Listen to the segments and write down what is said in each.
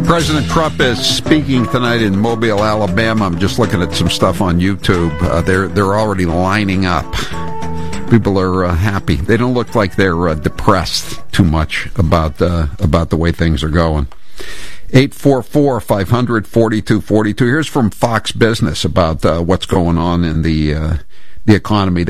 President Trump is speaking tonight in Mobile, Alabama. I'm just looking at some stuff on YouTube. They're already lining up. People are happy. They don't look like they're depressed too much about the way things are going. 844-500-4242. Here's from Fox Business about what's going on in the economy.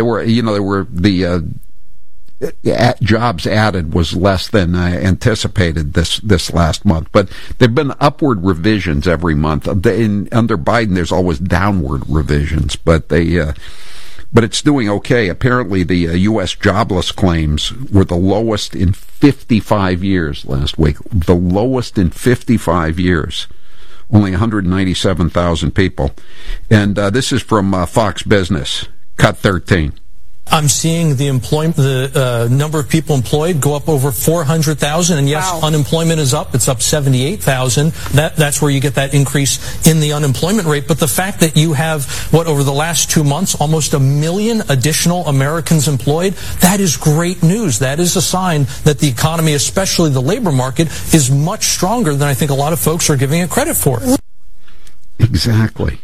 Jobs added was less than anticipated this last month, but there've been upward revisions every month. Under Biden, there's always downward revisions, but it's doing okay. Apparently, the U.S. jobless claims were the lowest in 55 years last week. The lowest in 55 years. Only 197,000 people. And this is from Fox Business, cut 13. I'm seeing the number of people employed go up over 400,000, and yes, wow. Unemployment is up. It's up 78,000. That's where you get that increase in the unemployment rate. But the fact that you have, over the last 2 months, almost 1 million additional Americans employed, that is great news. That is a sign that the economy, especially the labor market, is much stronger than I think a lot of folks are giving it credit for. Exactly.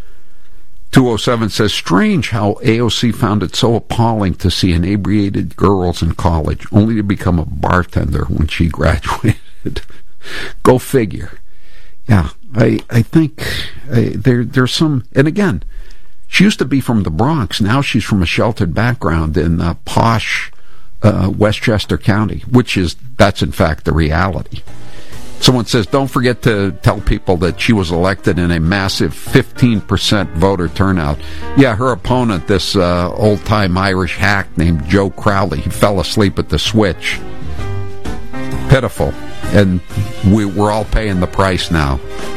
207 says, strange how AOC found it so appalling to see inebriated girls in college, only to become a bartender when she graduated. Go figure. Yeah, I think there's some, and again, she used to be from the Bronx. Now she's from a sheltered background in posh Westchester County, that's in fact the reality. Someone says, don't forget to tell people that she was elected in a massive 15% voter turnout. Yeah, her opponent, this old-time Irish hack named Joe Crowley, he fell asleep at the switch. Pitiful. And we're all paying the price now.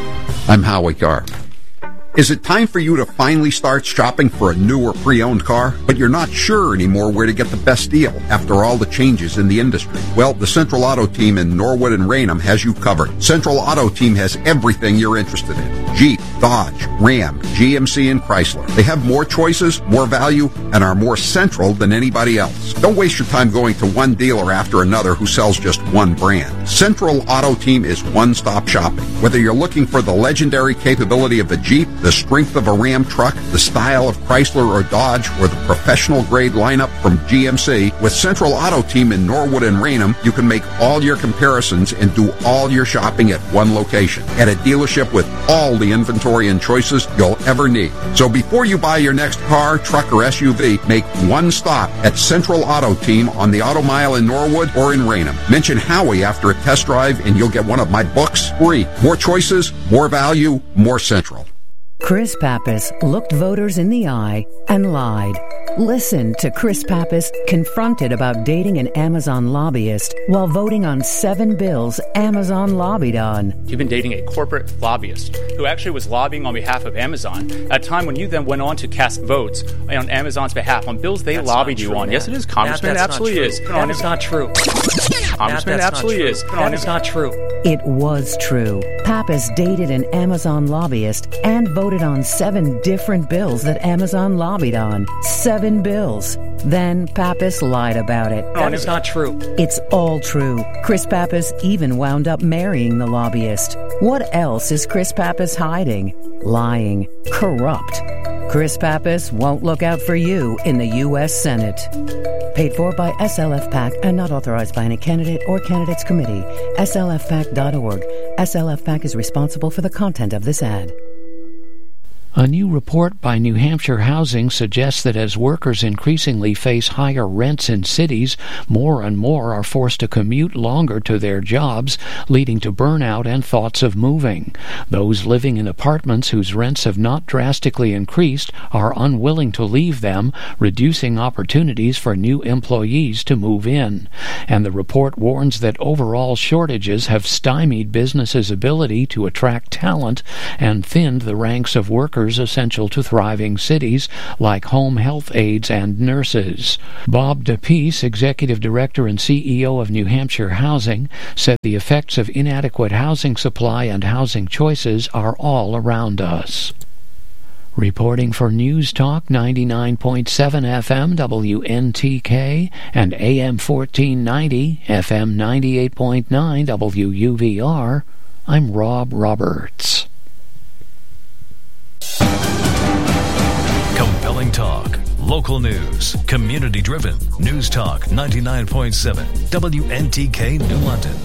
I'm Howie Carr. Is it time for you to finally start shopping for a new or pre-owned car, but you're not sure anymore where to get the best deal after all the changes in the industry? Well, the Central Auto Team in Norwood and Raynham has you covered. Central Auto Team has everything you're interested in. Jeep, Dodge, Ram, GMC, and Chrysler. They have more choices, more value, and are more central than anybody else. Don't waste your time going to one dealer after another who sells just one brand. Central Auto Team is one-stop shopping. Whether you're looking for the legendary capability of the Jeep, the strength of a Ram truck, the style of Chrysler or Dodge, or the professional-grade lineup from GMC, with Central Auto Team in Norwood and Raynham, you can make all your comparisons and do all your shopping at one location, at a dealership with all the inventory and choices you'll ever need. So before you buy your next car, truck, or SUV, make one stop at Central Auto Team on the Auto Mile in Norwood or in Raynham. Mention Howie after a test drive and you'll get one of my books free. More choices, more value, more Central. Chris Pappas looked voters in the eye and lied. Listen to Chris Pappas confronted about dating an Amazon lobbyist while voting on 7 bills Amazon lobbied on. You've been dating a corporate lobbyist who actually was lobbying on behalf of Amazon at a time when you then went on to cast votes on Amazon's behalf on bills they lobbied you on. Yes, it is, Congressman. It absolutely is. That is not true. Congressman, it absolutely is. That is not true. It was true. Pappas dated an Amazon lobbyist and voted on 7 different bills that Amazon lobbied on. 7 bills. Then Pappas lied about it. That is not true. It's all true. Chris Pappas even wound up marrying the lobbyist. What else is Chris Pappas hiding? Lying. Corrupt. Chris Pappas won't look out for you in the U.S. Senate. Paid for by SLF PAC and not authorized by any candidate or candidates committee. SLFPAC.org. SLF PAC is responsible for the content of this ad. A new report by New Hampshire Housing suggests that as workers increasingly face higher rents in cities, more and more are forced to commute longer to their jobs, leading to burnout and thoughts of moving. Those living in apartments whose rents have not drastically increased are unwilling to leave them, reducing opportunities for new employees to move in. And the report warns that overall shortages have stymied businesses' ability to attract talent and thinned the ranks of workers essential to thriving cities like home health aides and nurses. Bob DePeace, Executive Director and CEO of New Hampshire Housing, said the effects of inadequate housing supply and housing choices are all around us. Reporting for News Talk 99.7 FM WNTK and AM 1490 FM 98.9 WUVR, I'm Rob Roberts. Compelling talk, local news, community-driven. News Talk 99.7, WNTK New London.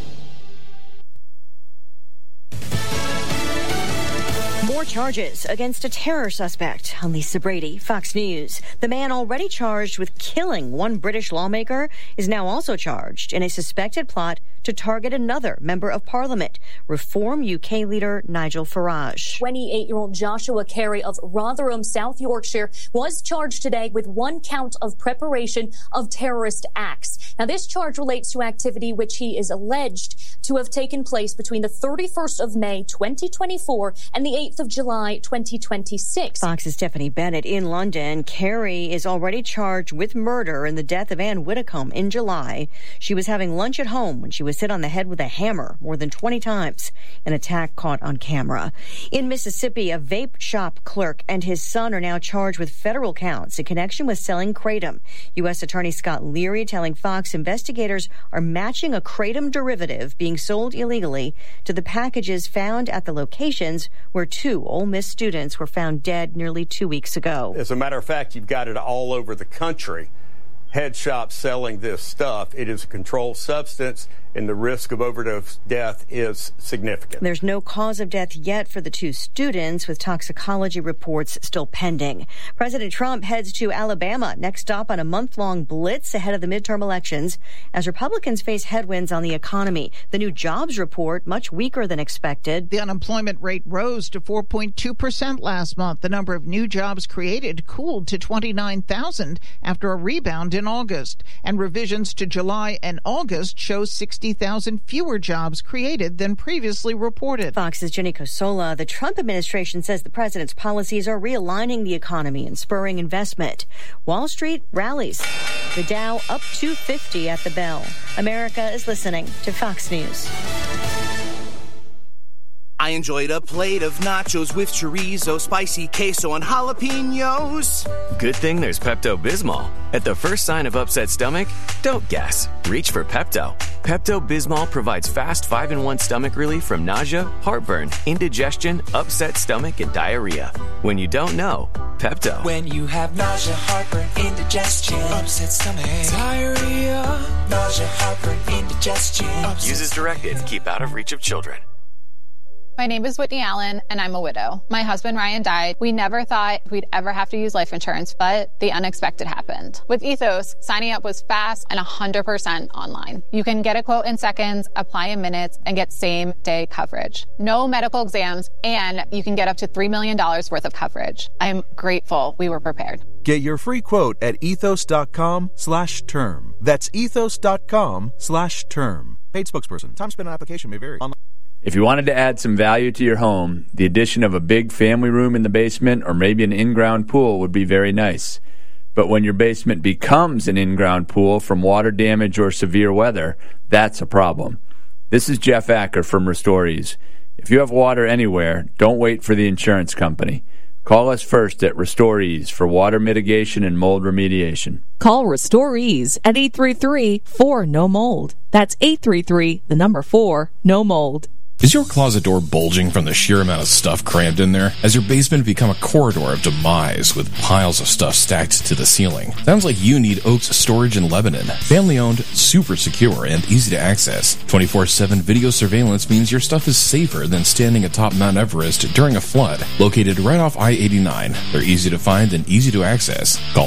More charges against a terror suspect. I'm Lisa Brady, Fox News. The man already charged with killing one British lawmaker is now also charged in a suspected plot to target another member of parliament, Reform UK leader Nigel Farage. 28-year-old Joshua Carey of Rotherham, South Yorkshire, was charged today with one count of preparation of terrorist acts. Now, this charge relates to activity which he is alleged to have taken place between the 31st of May 2024 and the 8th of July 2026. Fox's Stephanie Bennett in London. Carey is already charged with murder in the death of Anne Widdecombe in July. She was having lunch at home when she was hit on the head with a hammer more than 20 times. An attack caught on camera. In Mississippi, a vape shop clerk and his son are now charged with federal counts in connection with selling kratom. U.S. Attorney Scott Leary telling Fox investigators are matching a kratom derivative being sold illegally to the packages found at the locations where two Ole Miss students were found dead nearly 2 weeks ago. As a matter of fact, you've got it all over the country. Head shops selling this stuff. It is a controlled substance, and the risk of overdose death is significant. There's no cause of death yet for the two students, with toxicology reports still pending. President Trump heads to Alabama, next stop on a month-long blitz ahead of the midterm elections, as Republicans face headwinds on the economy. The new jobs report, much weaker than expected. The unemployment rate rose to 4.2% last month. The number of new jobs created cooled to 29,000 after a rebound in August. And revisions to July and August show 60,000 fewer jobs created than previously reported. Fox's Jenny Cosola. The Trump administration says the president's policies are realigning the economy and spurring investment. Wall Street rallies. The Dow up 250 at the bell. America is listening to Fox News. I enjoyed a plate of nachos with chorizo, spicy queso, and jalapenos. Good thing there's Pepto-Bismol. At the first sign of upset stomach, don't guess. Reach for Pepto. Pepto-Bismol provides fast 5-in-1 stomach relief from nausea, heartburn, indigestion, upset stomach, and diarrhea. When you don't know, Pepto. When you have nausea, heartburn, indigestion, upset stomach, diarrhea, nausea, heartburn, indigestion. Use as directed. Keep out of reach of children. My name is Whitney Allen, and I'm a widow. My husband, Ryan, died. We never thought we'd ever have to use life insurance, but the unexpected happened. With Ethos, signing up was fast and 100% online. You can get a quote in seconds, apply in minutes, and get same-day coverage. No medical exams, and you can get up to $3 million worth of coverage. I'm grateful we were prepared. Get your free quote at ethos.com/term. That's ethos.com/term. Paid spokesperson. Time spent on application may vary. If you wanted to add some value to your home, the addition of a big family room in the basement or maybe an in-ground pool would be very nice. But when your basement becomes an in-ground pool from water damage or severe weather, that's a problem. This is Jeff Acker from Restorees. If you have water anywhere, don't wait for the insurance company. Call us first at Restorees for water mitigation and mold remediation. Call Restorees at 833-4-NO-MOLD. That's 833-4-NO-MOLD. Is your closet door bulging from the sheer amount of stuff crammed in there? Has your basement become a corridor of demise with piles of stuff stacked to the ceiling? Sounds like you need Oaks Storage in Lebanon. Family-owned, super secure, and easy to access. 24/7 video surveillance means your stuff is safer than standing atop Mount Everest during a flood. Located right off I-89, they're easy to find and easy to access. Call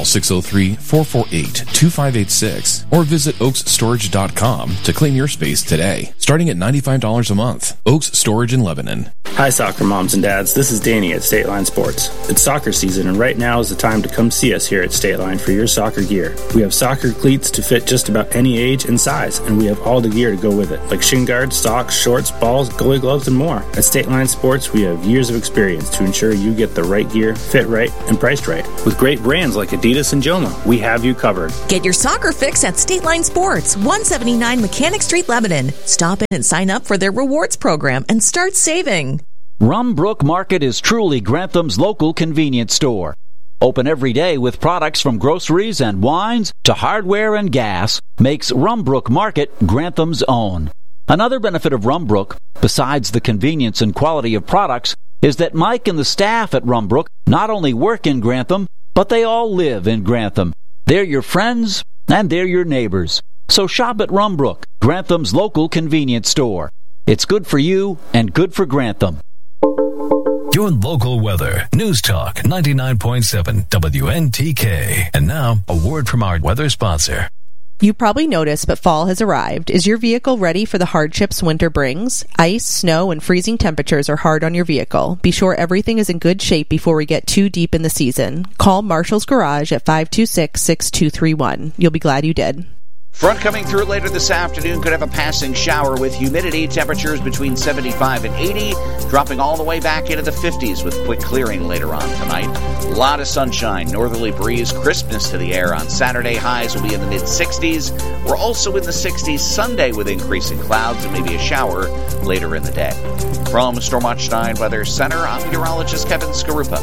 603-448-2586 or visit oaksstorage.com to claim your space today, starting at $95 a month. Oaks Storage in Lebanon. Hi, soccer moms and dads. This is Danny at State Line Sports. It's soccer season, and right now is the time to come see us here at State Line for your soccer gear. We have soccer cleats to fit just about any age and size, and we have all the gear to go with it, like shin guards, socks, shorts, balls, goalie gloves, and more. At State Line Sports, we have years of experience to ensure you get the right gear, fit right, and priced right. With great brands like Adidas and Joma, we have you covered. Get your soccer fix at State Line Sports, 179 Mechanic Street, Lebanon. Stop in and sign up for their rewards program and start saving. Rumbrook Market is truly Grantham's local convenience store. Open every day with products from groceries and wines to hardware and gas makes Rumbrook Market Grantham's own. Another benefit of Rumbrook, besides the convenience and quality of products, is that Mike and the staff at Rumbrook not only work in Grantham, but they all live in Grantham. They're your friends, and they're your neighbors. So shop at Rumbrook, Grantham's local convenience store. It's good for you and good for Grantham. Your local weather. News Talk 99.7 WNTK. And now, a word from our weather sponsor. You probably noticed, but fall has arrived. Is your vehicle ready for the hardships winter brings? Ice, snow, and freezing temperatures are hard on your vehicle. Be sure everything is in good shape before we get too deep in the season. Call Marshall's Garage at 526-6231. You'll be glad you did. Front coming through later this afternoon could have a passing shower with humidity. Temperatures between 75 and 80, dropping all the way back into the 50s with quick clearing later on tonight. A lot of sunshine, northerly breeze, crispness to the air on Saturday. Highs will be in the mid-60s. We're also in the 60s Sunday with increasing clouds and maybe a shower later in the day. From Storm Watch 9 Weather Center, I'm meteorologist Kevin Skarupa.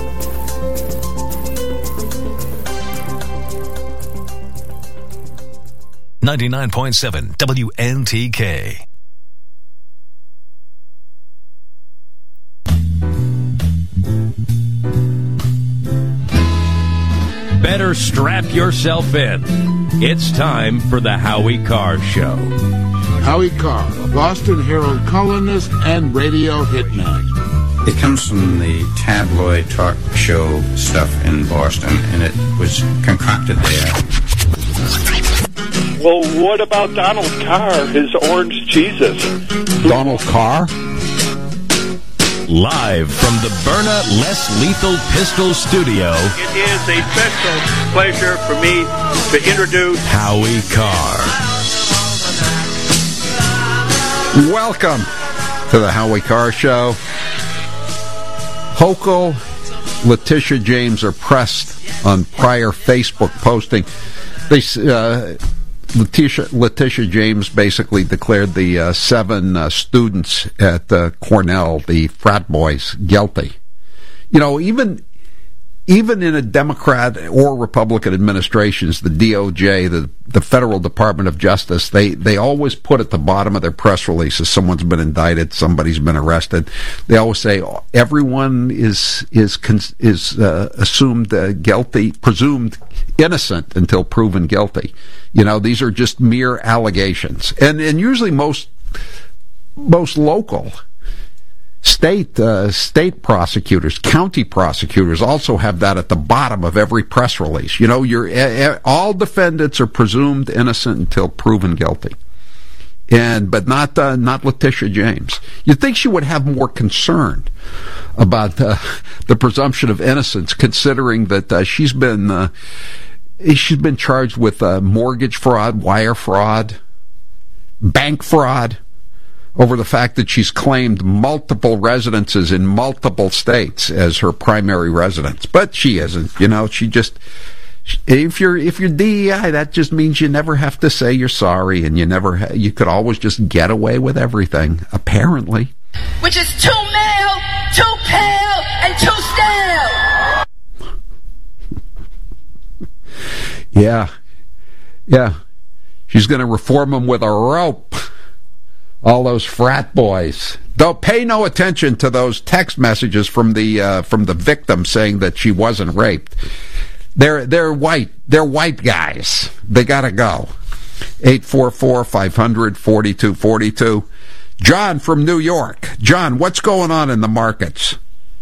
99.7 WNTK. Better strap yourself in. It's time for the Howie Carr Show. Howie Carr, a Boston Herald columnist and radio hitman. It comes from the tabloid talk show stuff in Boston, and it was concocted there. Well, what about Donald Carr, his orange Jesus? Donald Carr? Live from the Byrna Less Lethal Pistol Studio. It is a special pleasure for me to introduce Howie Carr. Welcome to the Howie Carr Show. Hochul, Letitia James are pressed on prior Facebook posting. Letitia James basically declared the 7 students at Cornell, the frat boys, guilty. You know, even in a Democrat or Republican administrations, the DOJ, the Federal Department of Justice, they always put at the bottom of their press releases, someone's been indicted, somebody's been arrested. They always say everyone is assumed guilty, presumed innocent until proven guilty. You know, these are just mere allegations, and usually most local state prosecutors, county prosecutors also have that at the bottom of every press release. You know, all defendants are presumed innocent until proven guilty, but not Letitia James. You'd think she would have more concern about the presumption of innocence, considering that she's been charged with mortgage fraud, wire fraud, bank fraud, over the fact that she's claimed multiple residences in multiple states as her primary residence. But she isn't. You know, if you're DEI, that just means you never have to say you're sorry, and you could always just get away with everything, apparently. Which is too male, too pale, and too stale. Yeah. She's going to reform them with a rope. All those frat boys. Don't pay no attention to those text messages from the victim saying that she wasn't raped. They're white. They're white guys. They gotta go. 844-500-4242. John from New York. John, what's going on in the markets?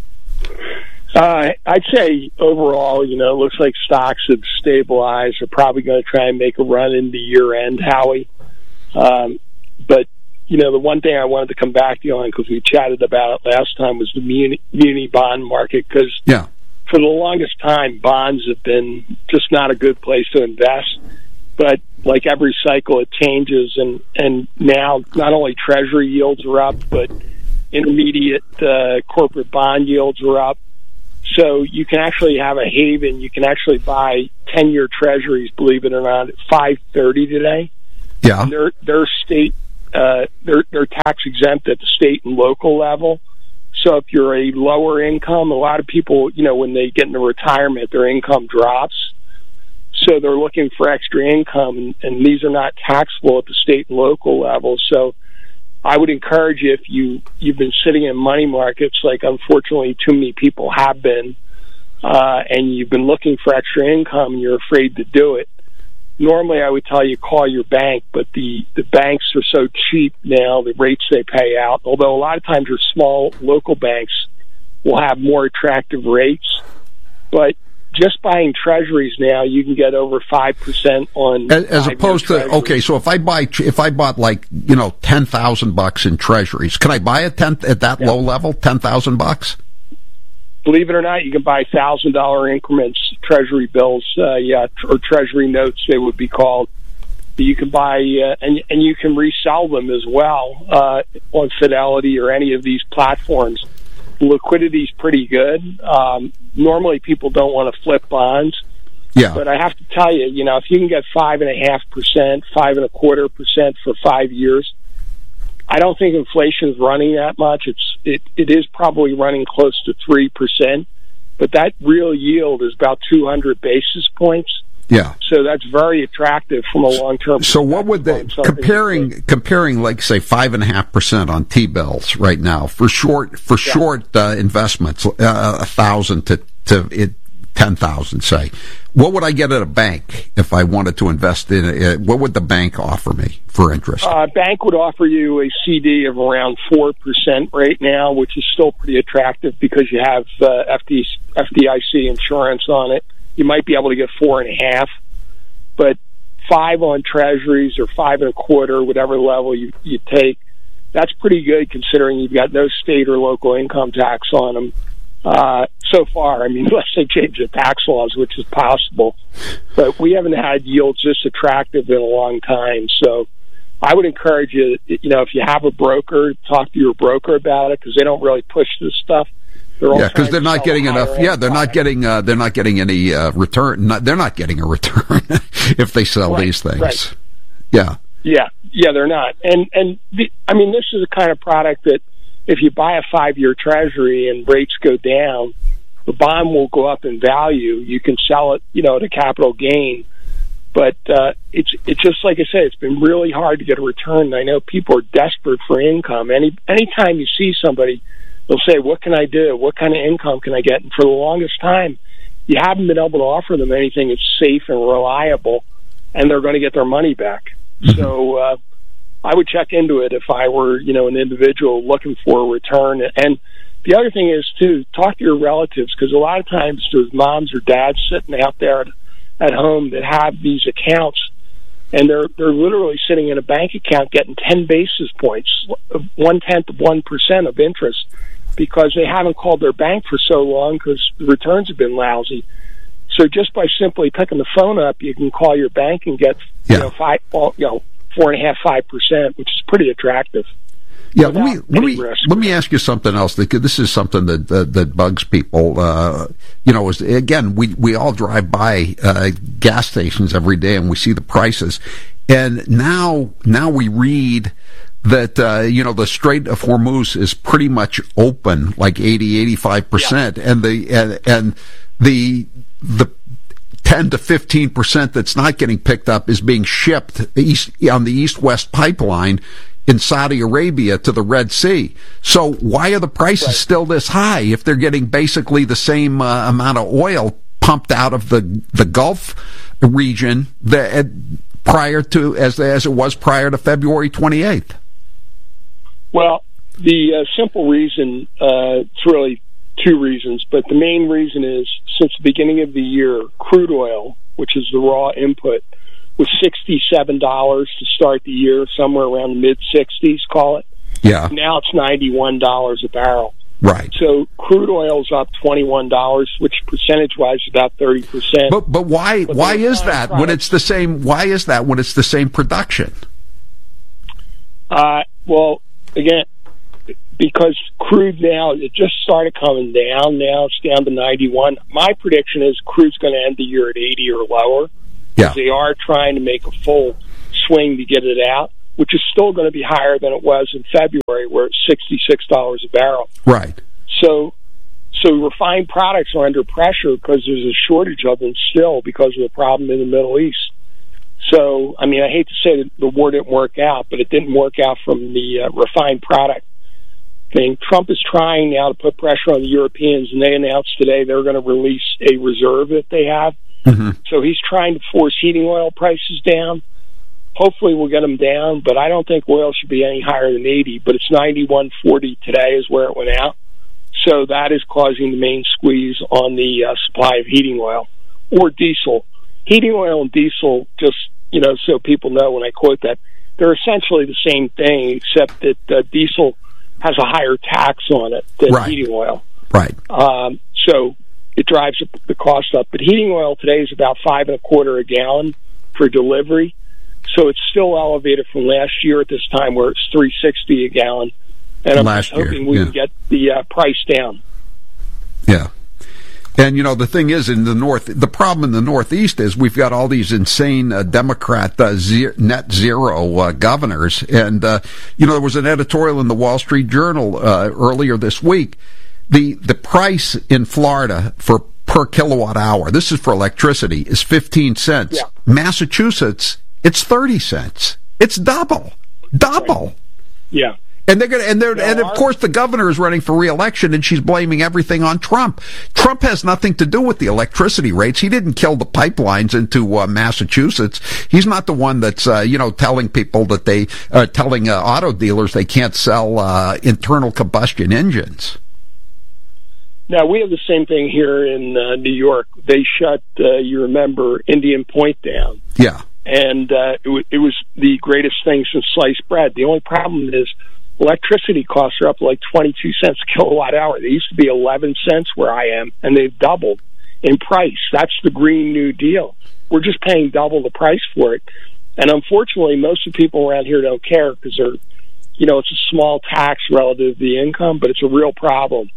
I'd say overall, it looks like stocks have stabilized. They're probably going to try and make a run into year end, Howie. But the one thing I wanted to come back to you on, because we chatted about it last time, was the muni bond market. Because for the longest time, bonds have been just not a good place to invest. But like every cycle, it changes, and now not only Treasury yields are up, but intermediate corporate bond yields are up. So you can actually have a haven. You can actually buy 10-year Treasuries, believe it or not, at 5.30 today. Yeah, and they're state. They're tax exempt at the state and local level. So if you're a lower income, a lot of people, when they get into retirement, their income drops. So they're looking for extra income, and these are not taxable at the state and local level. So, I would encourage you, if you've been sitting in money markets, like unfortunately too many people have been, and you've been looking for extra income and you're afraid to do it, normally I would tell you call your bank, but the banks are so cheap now, the rates they pay out, although a lot of times your small local banks will have more attractive rates, but just buying treasuries now, you can get over 5% on as opposed to treasuries. Okay. So if I bought like $10,000 in treasuries, can I buy at that low level $10,000? Believe it or not, you can buy $1,000 increments, treasury bills, or treasury notes they would be called. You can buy and you can resell them as well on Fidelity or any of these platforms. Liquidity is pretty good. Normally, people don't want to flip bonds. Yeah. But I have to tell you, if you can get 5.5%, 5.25% for 5 years, I don't think inflation is running that much. It is probably running close to 3%, but that real yield is about 200 basis points. Yeah. So that's very attractive from a long-term. So what would they comparing like say 5.5% on T-bills right now for short investments, 1,000 to 10,000, say? What would I get at a bank if I wanted to invest in it? What would the bank offer me for interest? Bank would offer you a CD of around 4% right now, which is still pretty attractive because you have FDIC insurance on it. You might be able to get 4.5%, but 5 on treasuries or 5.25%, whatever level you take, that's pretty good considering you've got no state or local income tax on them. So far, unless they change the tax laws, which is possible, but we haven't had yields this attractive in a long time. So I would encourage you, if you have a broker, talk to your broker about it because they don't really push this stuff. Because they're not getting enough. Yeah, they're not getting any return. They're not getting a return if they sell these things. Right. Yeah, they're not. And this is the kind of product that if you buy a 5-year treasury and rates go down, the bond will go up in value. You can sell it, at a capital gain. But it's just like I said, it's been really hard to get a return. I know people are desperate for income. Anytime you see somebody, they'll say, what can I do? What kind of income can I get? And for the longest time, you haven't been able to offer them anything that's safe and reliable, and they're going to get their money back. Mm-hmm. So I would check into it if I were, an individual looking for a return. And the other thing is, too, talk to your relatives, because a lot of times there's moms or dads sitting out there at home that have these accounts, and they're literally sitting in a bank account getting 10 basis points, 0.1% of interest, because they haven't called their bank for so long because the returns have been lousy. So just by simply picking the phone up, you can call your bank and get 4.5%, 5%, which is pretty attractive. Yeah, let me ask you something else. This is something that bugs people. Again, we all drive by gas stations every day and we see the prices, and now we read that the Strait of Hormuz is pretty much open, like 80-85%, and the 10 to 15% that's not getting picked up is being shipped on the East-West pipeline in Saudi Arabia to the Red Sea. So why are the prices still this high if they're getting basically the same amount of oil pumped out of the Gulf region prior to as it was prior to February 28th? Well, the simple reason, it's really two reasons, but the main reason is since the beginning of the year, crude oil, which is the raw input, was $67 to start the year, somewhere around the mid-60s, call it. Yeah. Now it's $91 a barrel. Right. So crude oil's up $21, which percentage-wise is about 30%. But why is that when it's the same? Why is that when it's the same production? Well, again, because crude now, it just started coming down. Now it's down to 91. My prediction is crude's going to end the year at 80 or lower. Yeah. They are trying to make a full swing to get it out, which is still going to be higher than it was in February, where it's $66 a barrel. Right. So refined products are under pressure because there's a shortage of them still because of the problem in the Middle East. So, I mean, I hate to say that the war didn't work out, but it didn't work out from the refined product thing. Trump is trying now to put pressure on the Europeans, and they announced today they're going to release a reserve that they have. Mm-hmm. So he's trying to force heating oil prices down. Hopefully we'll get them down, but I don't think oil should be any higher than 80, but it's 91.40 today is where it went out. So that is causing the main squeeze on the supply of heating oil or diesel. Heating oil and diesel, just, so people know when I quote that, they're essentially the same thing, except that diesel has a higher tax on it than heating oil. Right. So it drives the cost up. But heating oil today is about $5.25 a gallon for delivery. So it's still elevated from last year at this time, where it's $3.60 a gallon. And I'm hoping we can get the price down. Yeah. And, the thing is, in the North, the problem in the Northeast is we've got all these insane Democrat net zero governors. And, there was an editorial in the Wall Street Journal earlier this week. The price in Florida per kilowatt hour, this is for electricity, is 15 cents. Yeah. Massachusetts, it's 30 cents. It's double. Right. Yeah. And of course the governor is running for re-election, and she's blaming everything on Trump. Trump has nothing to do with the electricity rates. He didn't kill the pipelines into Massachusetts. He's not the one that's telling people that they telling auto dealers they can't sell internal combustion engines. Now, we have the same thing here in New York. They shut, you remember, Indian Point down. Yeah. And it was the greatest thing since sliced bread. The only problem is electricity costs are up like 22 cents a kilowatt hour. They used to be 11 cents where I am, and they've doubled in price. That's the Green New Deal. We're just paying double the price for it. And unfortunately, most of the people around here don't care because they're, it's a small tax relative to the income, but it's a real problem.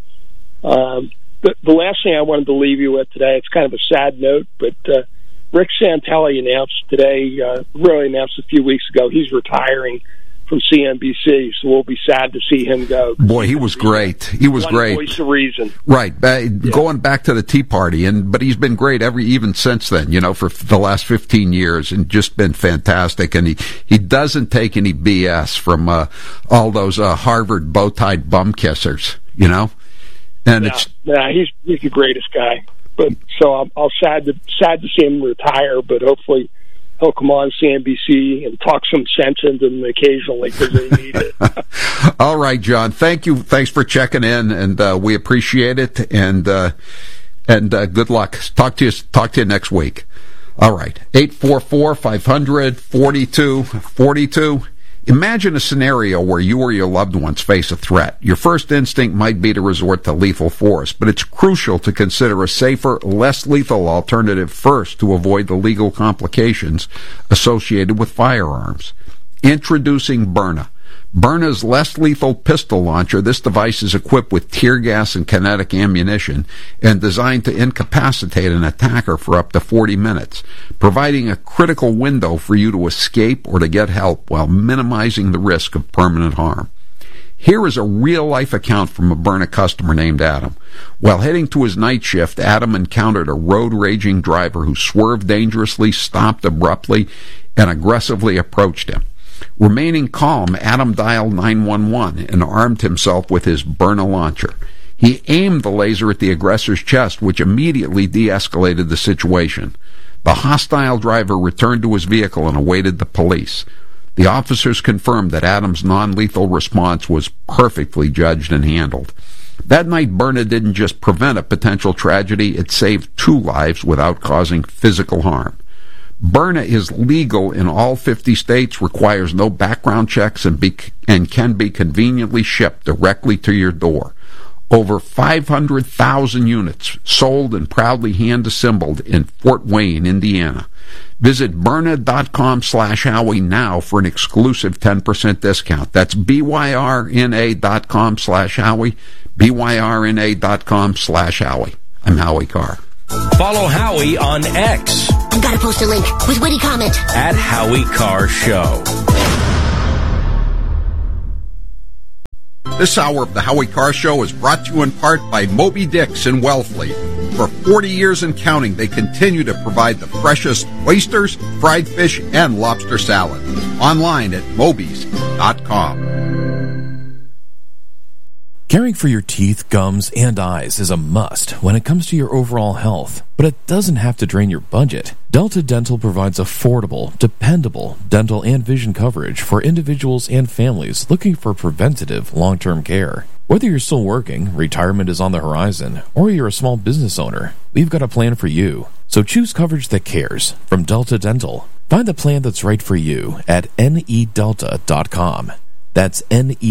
The last thing I wanted to leave you with today, it's kind of a sad note, but Rick Santelli announced today, really announced a few weeks ago, he's retiring from CNBC, so we'll be sad to see him go. Boy, he was great. He was great. Voice of reason. Right. Going back to the Tea Party, but he's been great even since then, for the last 15 years, and just been fantastic. And he doesn't take any BS from all those Harvard bow-tied bum kissers, And he's the greatest guy. But so I'm sad to see him retire, but hopefully he'll come on CNBC and talk some sense into them occasionally because they need it. All right, John. Thank you. Thanks for checking in, and we appreciate it. And good luck. Talk to you next week. All right. 844-500-4242. Imagine a scenario where you or your loved ones face a threat. Your first instinct might be to resort to lethal force, but it's crucial to consider a safer, less lethal alternative first to avoid the legal complications associated with firearms. Introducing Byrna. Byrna's less lethal pistol launcher. This device is equipped with tear gas and kinetic ammunition and designed to incapacitate an attacker for up to 40 minutes, providing a critical window for you to escape or to get help while minimizing the risk of permanent harm. Here is a real-life account from a Byrna customer named Adam. While heading to his night shift, Adam encountered a road-raging driver who swerved dangerously, stopped abruptly, and aggressively approached him. Remaining calm, Adam dialed 911 and armed himself with his Byrna launcher. He aimed the laser at the aggressor's chest, which immediately de-escalated the situation. The hostile driver returned to his vehicle and awaited the police. The officers confirmed that Adam's non-lethal response was perfectly judged and handled. That night, Byrna didn't just prevent a potential tragedy, it saved 2 lives without causing physical harm. Byrna is legal in all 50 states, requires no background checks, and can be conveniently shipped directly to your door. Over 500,000 units sold and proudly hand-assembled in Fort Wayne, Indiana. Visit Byrna.com/Howie now for an exclusive 10% discount. That's BYRNA.com/Howie, BYRNA.com/Howie. I'm Howie Carr. Follow Howie on X. I've got to post a link with witty comment. At Howie Carr Show. This hour of the Howie Carr Show is brought to you in part by Moby Dix in Wellfleet. For 40 years and counting, they continue to provide the freshest oysters, fried fish, and lobster salad. Online at mobies.com. Caring for your teeth, gums, and eyes is a must when it comes to your overall health, but it doesn't have to drain your budget. Delta Dental provides affordable, dependable dental and vision coverage for individuals and families looking for preventative long-term care. Whether you're still working, retirement is on the horizon, or you're a small business owner, we've got a plan for you. So choose coverage that cares from Delta Dental. Find the plan that's right for you at nedelta.com. That's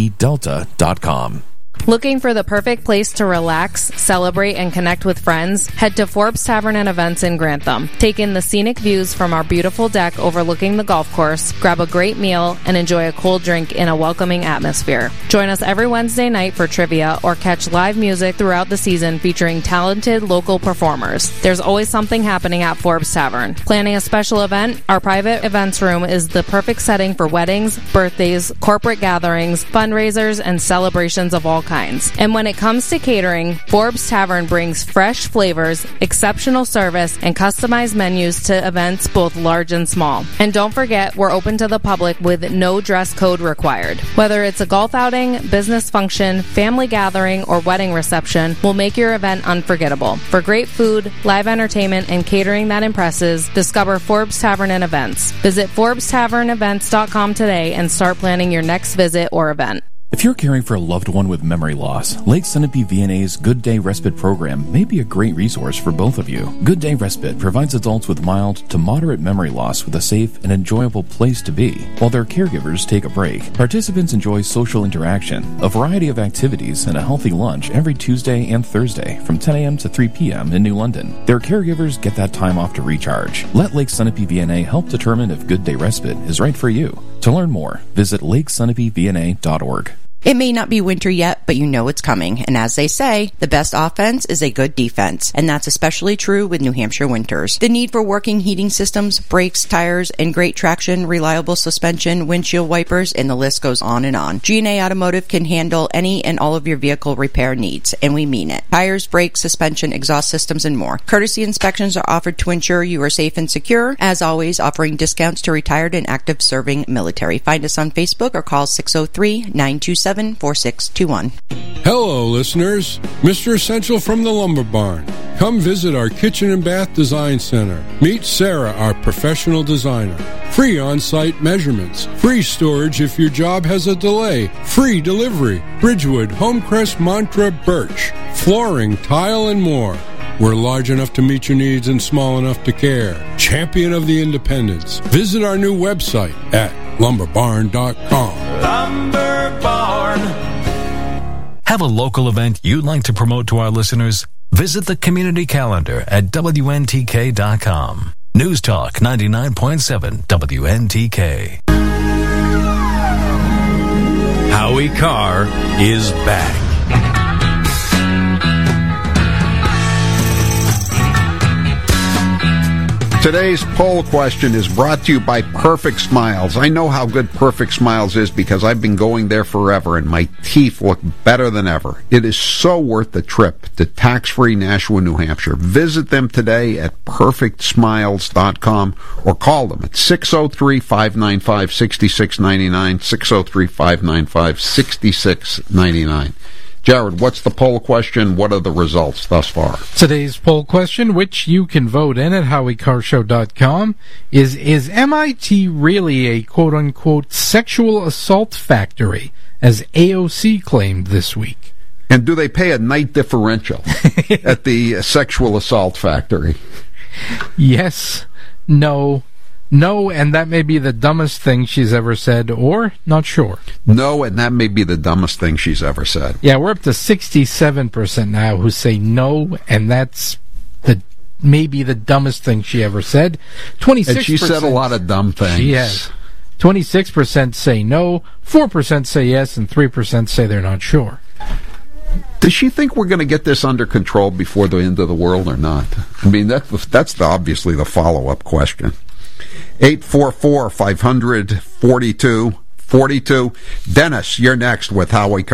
nedelta.com. Looking for the perfect place to relax, celebrate, and connect with friends? Head to Forbes Tavern and Events in Grantham. Take in the scenic views from our beautiful deck overlooking the golf course, grab a great meal, and enjoy a cold drink in a welcoming atmosphere. Join us every Wednesday night for trivia or catch live music throughout the season featuring talented local performers. There's always something happening at Forbes Tavern. Planning a special event? Our private events room is the perfect setting for weddings, birthdays, corporate gatherings, fundraisers, and celebrations of all kinds. And when it comes to catering, Forbes Tavern brings fresh flavors, exceptional service, and customized menus to events both large and small. And don't forget, we're open to the public with no dress code required. Whether it's a golf outing, business function, family gathering, or wedding reception, we'll make your event unforgettable. For great food, live entertainment, and catering that impresses, discover Forbes Tavern and Events. Visit ForbesTavernEvents.com today and start planning your next visit or event. If you're caring for a loved one with memory loss, Lake Sunapee VNA's Good Day Respite program may be a great resource for both of you. Good Day Respite provides adults with mild to moderate memory loss with a safe and enjoyable place to be, while their caregivers take a break. Participants enjoy social interaction, a variety of activities, and a healthy lunch every Tuesday and Thursday from 10 a.m. to 3 p.m. in New London. Their caregivers get that time off to recharge. Let Lake Sunapee VNA help determine if Good Day Respite is right for you. To learn more, visit lakesunapeevna.org. It may not be winter yet, but you know it's coming. And as they say, the best offense is a good defense. And that's especially true with New Hampshire winters. The need for working heating systems, brakes, tires, and great traction, reliable suspension, windshield wipers, and the list goes on and on. G&A Automotive can handle any and all of your vehicle repair needs, and we mean it. Tires, brakes, suspension, exhaust systems, and more. Courtesy inspections are offered to ensure you are safe and secure. As always, offering discounts to retired and active serving military. Find us on Facebook or call 603-927-4621. Hello, listeners. Mr. Essential from the Lumber Barn. Come visit our Kitchen and Bath Design Center. Meet Sarah, our professional designer. Free on-site measurements. Free storage if your job has a delay. Free delivery. Bridgewood, Homecrest, Mantra, Birch. Flooring, tile, and more. We're large enough to meet your needs and small enough to care. Champion of the independents. Visit our new website at lumberbarn.com. Lumber Barn. Have a local event you'd like to promote to our listeners? Visit the community calendar at WNTK.com. News Talk 99.7 WNTK. Howie Carr is back. Today's poll question is brought to you by Perfect Smiles. I know how good Perfect Smiles is because I've been going there forever and my teeth look better than ever. It is so worth the trip to tax-free Nashua, New Hampshire. Visit them today at perfectsmiles.com or call them at 603-595-6699, 603-595-6699. Jared, what's the poll question? What are the results thus far? Today's poll question, which you can vote in at HowieCarrShow.com, is MIT really a quote-unquote sexual assault factory, as AOC claimed this week? And do they pay a night differential at the sexual assault factory? Yes, no, and that may be the dumbest thing she's ever said, or not sure. No, and that may be the dumbest thing she's ever said. Yeah, we're up to 67% now who say no, and that's maybe the dumbest thing she ever said. 26%. And she said a lot of dumb things. She has. 26% say no, 4% say yes, and 3% say they're not sure. Does she think we're going to get this under control before the end of the world or not? I mean, that's obviously the follow-up question. 844-500-4242. Dennis, you're next with Howie